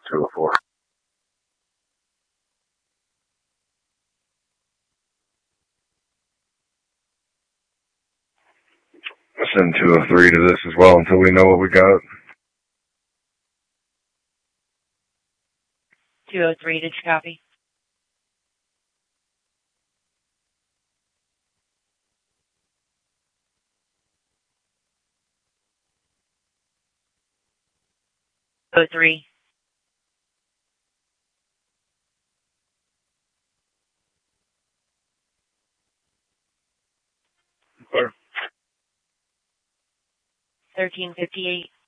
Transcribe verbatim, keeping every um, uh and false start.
two oh four. Send two oh three to this as well until we know what we got. two oh three, did you copy? oh three. Clear. thirteen fifty-eight.